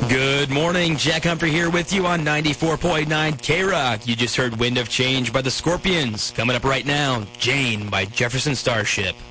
Good morning, Jack Humphrey here with you on 94.9 K-Rock. You just heard Wind of Change by the Scorpions. Coming up right now, Jane by Jefferson Starship.